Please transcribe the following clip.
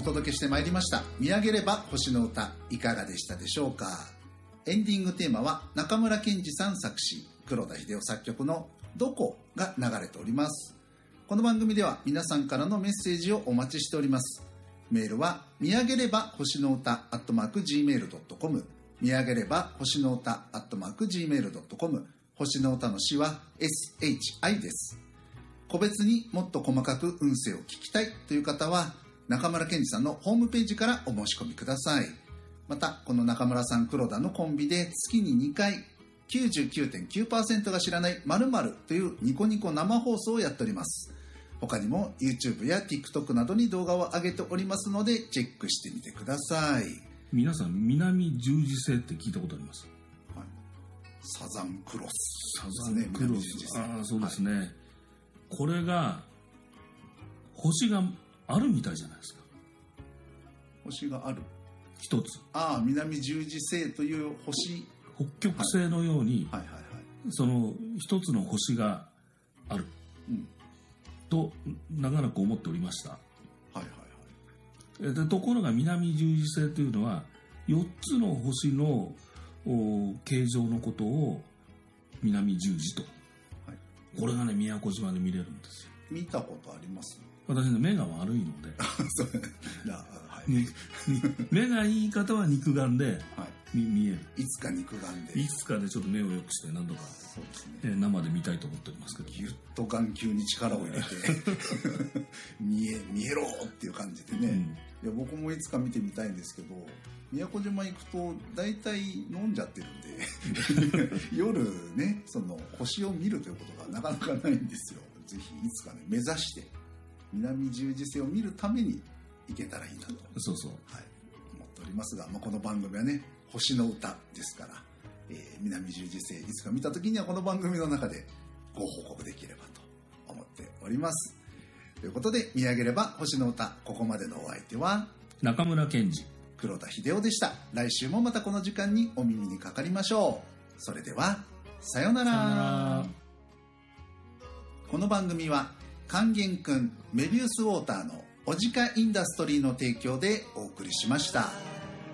届けしてまいりました見上げれば星の歌、いかがでしたでしょうか。エンディングテーマは中村健二さん作詞、黒田秀夫作曲のどこが流れております。この番組では皆さんからのメッセージをお待ちしております。メールは見上げれば星の歌@gmail.com、 見上げれば星の歌@gmail.com、 星の歌の詩は SHI です。個別にもっと細かく運勢を聞きたいという方は中村健二さんのホームページからお申し込みください。またこの中村さん黒田のコンビで月に2回 99.9% が知らない〇〇というニコニコ生放送をやっております。他にも YouTube や TikTok などに動画を上げておりますのでチェックしてみてください。 皆さん南十字星って聞いたことあります？ はい、サザンクロス、 サザンクロス、ああそうですね、はい、これが星があるみたいじゃないですか。 星がある一つ、 ああ南十字星という星、 北極星のように、 はいはいはいはい、 その一つの星がある、と長らく思っておりました。はいはいはい。でところが南十字星というのは4つの星の形状のことを南十字と、はい、これがね宮古島で見れるんですよ。 見たことあります？ 私ね目が悪いのでそうはい、 目がいい方は肉眼で、はい、見える。いつか肉眼で、 いつかでちょっと目を良くして何度かそうですね、生で見たいと思っておりますけど、 ぎゅっと眼球に力を入れて見えろっていう感じでね、いや僕もいつか見てみたいんですけど宮古島行くと大体飲んじゃってるんで夜ねその星を見るということがなかなかないんですよ。ぜひいつかね目指して南十字星を見るために行けたらいいなと、 そうそう、 はい、思っておりますが、この番組はね星の歌ですから、南十字星いつか見た時にはこの番組の中でご報告できればと思っております。ということで見上げれば星の歌、ここまでのお相手は中村健二、 黒田秀夫でした。来週もまたこの時間にお耳にかかりましょう。それではさようなら。この番組は勸玄くん、メビウスウォーターのオジカインダストリーの提供でお送りしました。